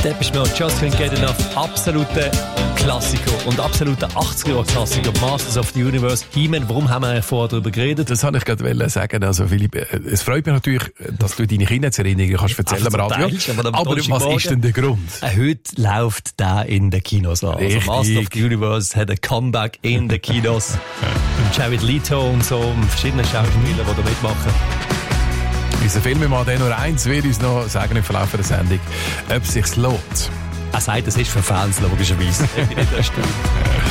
Depeche Mode, Just Can't Get Enough, absoluter Klassiker und absoluter 80er-Klassiker, Masters of the Universe. He-Man, warum haben wir vorher darüber geredet? Das wollte ich gerade sagen. Also, Philipp, es freut mich natürlich, dass du deine Kindheitserinnerungen kannst erzählen am Radio. Aber was ist denn der Grund? Heute läuft der in den Kinos an. Also Masters of the Universe hat ein Comeback in den Kinos. Jared Leto und so, und verschiedene Schauspieler, die da mitmachen. Unser Filmemann, der nur eins wird uns noch sagen im Verlauf der Sendung, ob es sich lohnt. Er sagt, es ist für Fans, logischerweise.